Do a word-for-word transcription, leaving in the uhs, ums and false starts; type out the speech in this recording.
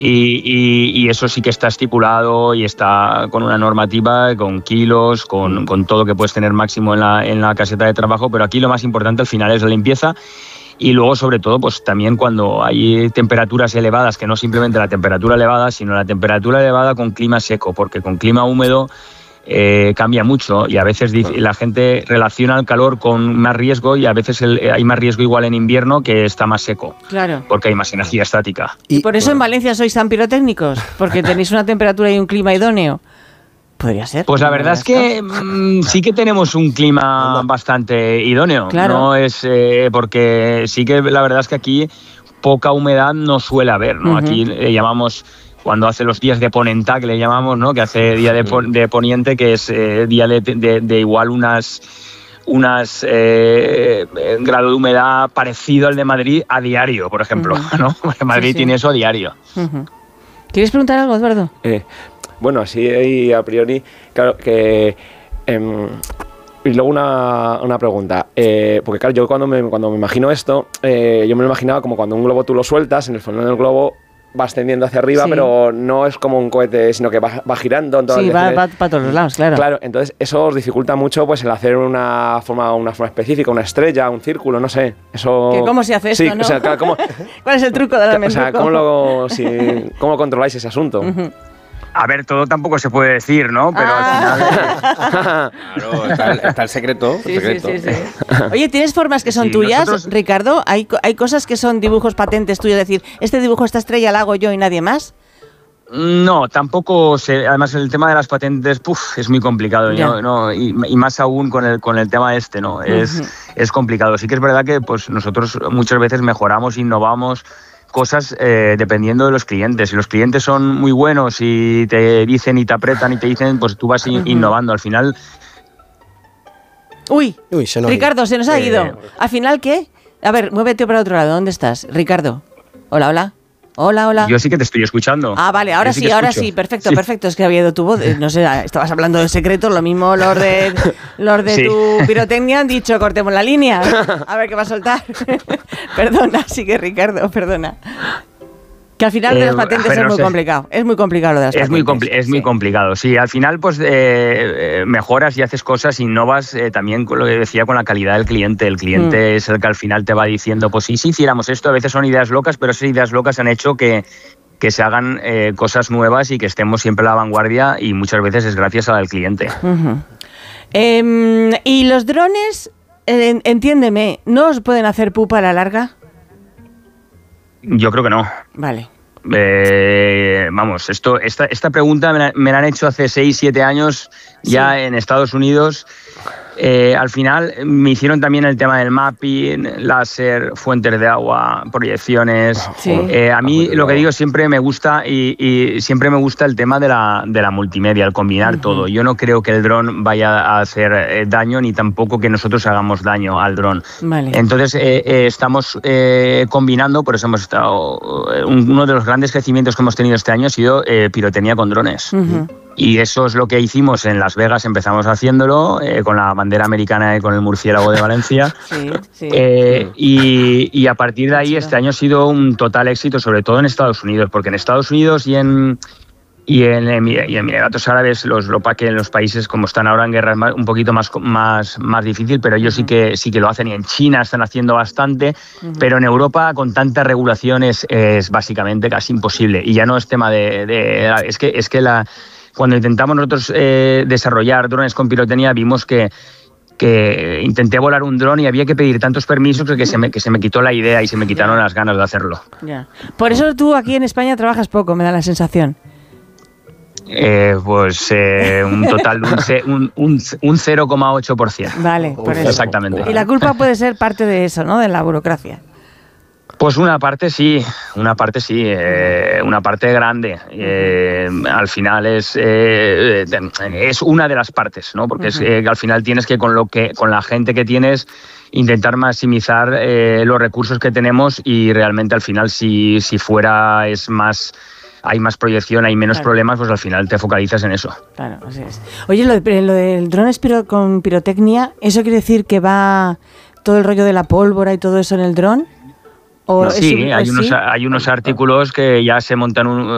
Y, y, y eso sí que está estipulado y está con una normativa, con kilos, con, con todo que puedes tener máximo en la, en la caseta de trabajo, pero aquí lo más importante al final es la limpieza. Y luego, sobre todo, pues también cuando hay temperaturas elevadas, que no simplemente la temperatura elevada, sino la temperatura elevada con clima seco, porque con clima húmedo eh, cambia mucho y a veces la gente relaciona el calor con más riesgo y a veces el, hay más riesgo igual en invierno que está más seco. Claro. Porque hay más energía estática. Y, y por eso en Valencia sois tan pirotécnicos, porque tenéis una temperatura y un clima idóneo. Podría ser. Pues la verdad es que mmm, sí que tenemos un clima bastante idóneo. Claro. No es eh, porque sí que la verdad es que aquí poca humedad no suele haber, ¿no? Uh-huh. Aquí le llamamos cuando hace los días de ponentá, que le llamamos, ¿no? Que hace día de, pon, de poniente, que es eh, día de, de, de igual unas unas eh, grado de humedad parecido al de Madrid a diario, por ejemplo, uh-huh. ¿no? Porque Madrid sí, sí. tiene eso a diario. Uh-huh. ¿Quieres preguntar algo, Eduardo? Eh. Bueno, así a priori, claro que... Eh, y luego una, una pregunta, eh, porque claro, yo cuando me, cuando me imagino esto, eh, yo me lo imaginaba como cuando un globo tú lo sueltas, en el fondo del globo va ascendiendo hacia arriba, sí. pero no es como un cohete, sino que va, va girando. En sí, va para pa todos los lados, claro. Claro, entonces eso os dificulta mucho pues el hacer una forma, una forma específica, una estrella, un círculo, no sé. Eso... ¿Cómo se hace esto, sí, no? O sea, claro, ¿cómo... ¿Cuál es el truco? Dame o sea, el truco. ¿cómo lo, si, ¿cómo controláis ese asunto? Uh-huh. A ver, todo tampoco se puede decir, ¿no? Pero ah. al final... claro, está el, está el secreto. Sí, el secreto. Sí, sí, sí. Oye, ¿tienes formas que son sí, tuyas, nosotros... Ricardo? ¿Hay, ¿Hay cosas que son dibujos patentes tuyos? Es decir, este dibujo, esta estrella la hago yo y nadie más. No, tampoco sé. Además, el tema de las patentes puf, es muy complicado, ¿no? ¿no? Y, y más aún con el, con el tema este, ¿no? Es, uh-huh. es complicado. Sí que es verdad que pues, nosotros muchas veces mejoramos, innovamos cosas eh, dependiendo de los clientes. Si los clientes son muy buenos y te dicen y te apretan y te dicen, pues tú vas uh-huh. innovando. Al final... Uy, Uy se Ricardo, se nos ha ido. Eh... ¿Al final qué? A ver, muévete para otro lado. ¿Dónde estás? Ricardo. Hola, hola. Hola, hola. Yo sí que te estoy escuchando. Ah, vale, ahora sí, sí ahora sí, perfecto, sí. perfecto. Es que había ido tu voz, no sé, estabas hablando de secretos, lo mismo los de, los de sí. tu pirotecnia han dicho, cortemos la línea, a ver qué va a soltar. Perdona, sigue Ricardo, perdona. Que al final eh, de las patentes es no muy sé. complicado, es muy complicado lo de las es patentes. Muy compli- es sí. muy complicado, sí, al final pues eh, mejoras y haces cosas, innovas eh, también con lo que decía con la calidad del cliente, el cliente mm. es el que al final te va diciendo, pues sí, si hiciéramos esto, a veces son ideas locas, pero esas ideas locas han hecho que, que se hagan eh, cosas nuevas y que estemos siempre a la vanguardia y muchas veces es gracias al cliente. Uh-huh. Eh, y los drones, eh, entiéndeme, ¿no os pueden hacer pupa a la larga? Yo creo que no. Vale. Eh, vamos, esto, esta, esta pregunta me la, me la han hecho hace seis, siete años ya sí. en Estados Unidos. Eh, al final me hicieron también el tema del mapping, láser, fuentes de agua, proyecciones. Sí. Eh, a mí lo que digo siempre me gusta y, y siempre me gusta el tema de la, de la multimedia, el combinar uh-huh. todo. Yo no creo que el dron vaya a hacer eh, daño ni tampoco que nosotros hagamos daño al dron. Vale. Entonces eh, eh, estamos eh, combinando, por eso hemos estado... Uno de los grandes crecimientos que hemos tenido este año ha sido eh, pirotecnia con drones. Uh-huh. Y eso es lo que hicimos en Las Vegas, empezamos haciéndolo eh, con la bandera americana y con el murciélago de Valencia. Sí, sí. Eh, y, y a partir de ahí este año ha sido un total éxito, sobre todo en Estados Unidos, porque en Estados Unidos y en, y en, y en Emiratos Árabes, los, lo que en los países como están ahora en guerra es más, un poquito más, más, más difícil, pero ellos uh-huh. sí, que, sí que lo hacen, y en China están haciendo bastante, uh-huh. pero en Europa con tantas regulaciones es básicamente casi imposible. Y ya no es tema de... de es que, es que la... Cuando intentamos nosotros eh, desarrollar drones con pirotecnia, vimos que, que intenté volar un dron y había que pedir tantos permisos que se me, que se me quitó la idea y se me quitaron las ganas de hacerlo. Ya. Por eso tú aquí en España trabajas poco, me da la sensación. Eh, pues eh, un total de un, un, un, un cero coma ocho por ciento. Vale, por eso. Exactamente. Y la culpa puede ser parte de eso, ¿no? De la burocracia. Pues una parte sí, una parte sí, eh, una parte grande. Eh, al final es eh, es una de las partes, ¿no? Porque uh-huh. es, eh, al final tienes que con lo que con la gente que tienes intentar maximizar eh, los recursos que tenemos, y realmente al final si si fuera es más hay más proyección, hay menos claro. problemas, pues al final te focalizas en eso. Claro, así es. Oye, lo, de, lo del dron es piro, con pirotecnia, ¿eso quiere decir que va todo el rollo de la pólvora y todo eso en el dron? No, sí, un, hay, unos, ¿sí? hay unos artículos que ya se montan un,